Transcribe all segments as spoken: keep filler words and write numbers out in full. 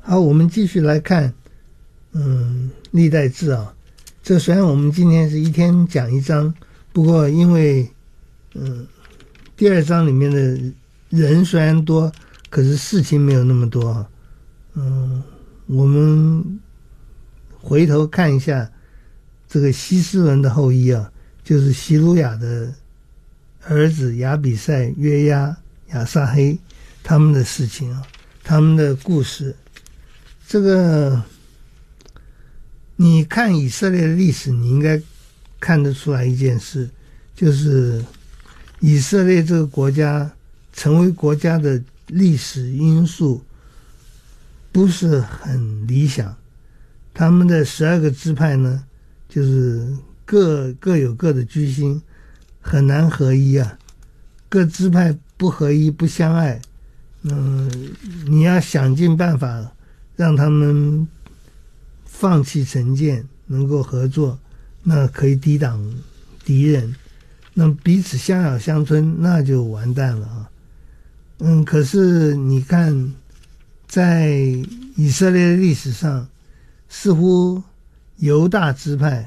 好，我们继续来看，嗯，历代志啊。这虽然我们今天是一天讲一章，不过因为，嗯，第二章里面的人虽然多，可是事情没有那么多啊。嗯，我们回头看一下这个希斯伦的后裔啊，就是希鲁雅的儿子亚比赛、约押、亚撒黑他们的事情啊，他们的故事。这个你看以色列的历史，你应该看得出来一件事，就是以色列这个国家成为国家的历史因素不是很理想。他们的十二个支派呢，就是各各有各的居心，很难合一啊。各支派不合一，不相爱，嗯，你要想尽办法让他们放弃成见，能够合作，那可以抵挡敌人。那彼此相咬相吞，那就完蛋了啊。嗯，可是你看，在以色列的历史上，似乎犹大支派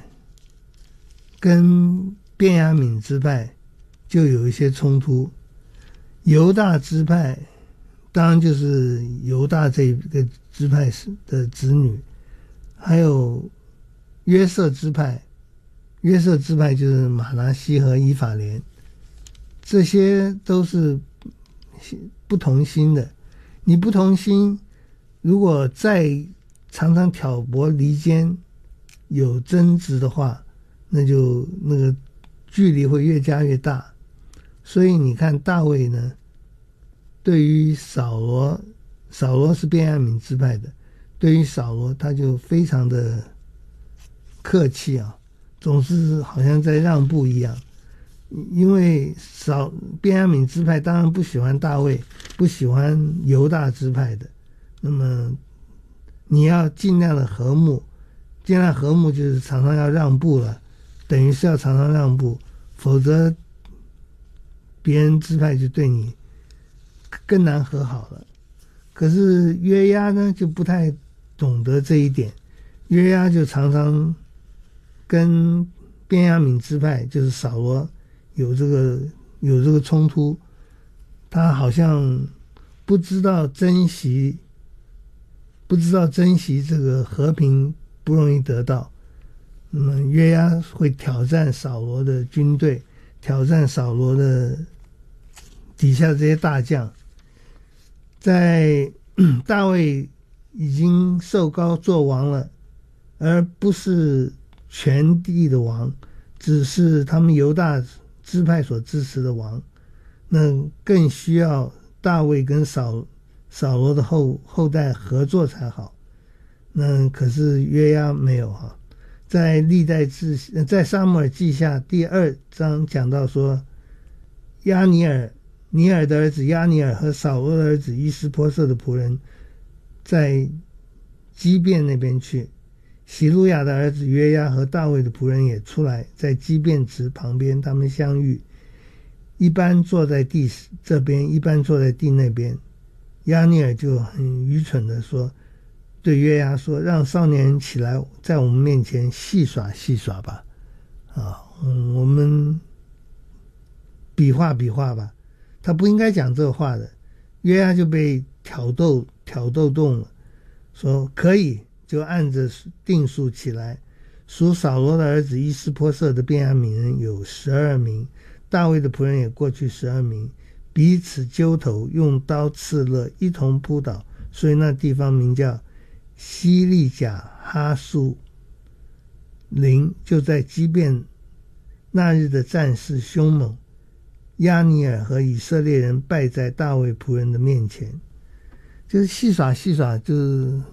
跟便雅悯支派就有一些冲突。犹大支派当然就是犹大这个支派的子女，还有约瑟支派，约瑟支派就是马拿西和以法莲，这些都是不同心的。你不同心，如果再常常挑拨离间，有争执的话，那就那个距离会越加越大。所以你看大卫呢，对于扫罗，扫罗是便雅悯支派的，对于扫罗他就非常的客气啊，总是好像在让步一样。因为扫便雅悯支派当然不喜欢大卫，不喜欢犹大支派的，那么你要尽量的和睦，尽量和睦就是常常要让步了，等于是要常常让步，否则别人支派就对你更难和好了。可是约押呢就不太懂得这一点，约押就常常跟便雅悯支派就是扫罗有这个有这个冲突，他好像不知道珍惜不知道珍惜这个和平不容易得到。那么约押会挑战扫罗的军队，挑战扫罗的底下这些大将。在大卫已经受膏做王了，而不是全地的王，只是他们犹大支派所支持的王，那更需要大卫跟扫扫罗的后后代合作才好。那可是约押没有哈。在历代志在撒母耳记下第二章讲到说，亚尼尔尼尔的儿子亚尼尔和扫罗的儿子伊施波设的仆人在基遍那边去，希鲁雅的儿子约押和大卫的仆人也出来，在基遍池旁边他们相遇，一般坐在地这边，一般坐在地那边。亚尼尔就很愚蠢的说，对约押说，让少年人起来在我们面前戏耍戏耍吧，啊，嗯，我们比划比划吧。他不应该讲这话的。约押就被挑逗挑逗动了，说可以，就按着定数起来。属扫罗的儿子伊施波设的便雅悯人有十二名，大卫的仆人也过去十二名，彼此揪头，用刀刺勒，一同扑倒，所以那地方名叫西利甲哈素林。就在基遍那日的战事凶猛，亚尼尔和以色列人败在大卫仆人的面前。就是戏耍戏耍，就是